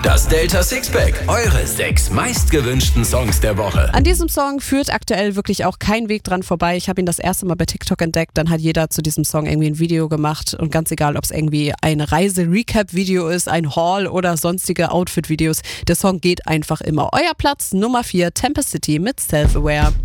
Das Delta Sixpack, eure 6 meistgewünschten Songs der Woche. An diesem Song führt aktuell wirklich auch kein Weg dran vorbei. Ich habe ihn das erste Mal bei TikTok entdeckt, dann hat jeder zu diesem Song irgendwie ein Video gemacht und ganz egal, ob es irgendwie ein Reise-Recap-Video ist, ein Haul oder sonstige Outfit-Videos, der Song geht einfach immer. Euer Platz Nummer 4, Tempest City mit Self-Aware.